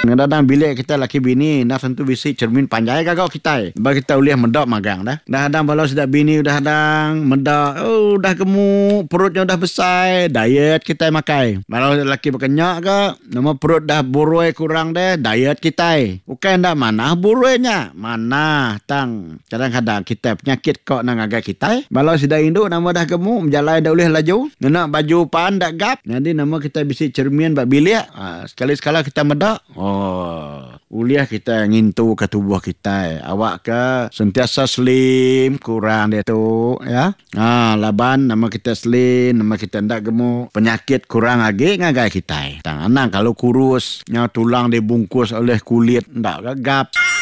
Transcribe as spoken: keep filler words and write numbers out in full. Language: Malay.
Kadang-kadang bilik kita laki bini nak sentuh bisi cermin panjai kagak kita. Bagi kita uliah medok magang dah. Dah hadang kalau sudah bini udah hadang medok, oh dah gemuk, perutnya udah besar, diet kita makai. Kalau laki berkenyak ke, nama perut dah burui kurang deh, diet kita. Bukan dah mana buruinya, mana tang. Kadang-kadang kita penyakit kok nang agak kita. Kalau sudah induk nama dah gemuk, menjalai dah ulih laju, nak baju pan dak gap. Jadi nama kita bisi cermin bak bilik. Ha, sekali-sekala kita medok. Oh, uliah kita ngintu ke tubuh kita. Awak ke sentiasa slim, kurang dia tu ya. Ha, laban nama kita slim, nama kita ndak gemuk, penyakit kurang lagi ngagai kita. Tang anang kalau kurus, nya tulang dibungkus oleh kulit ndak gagap.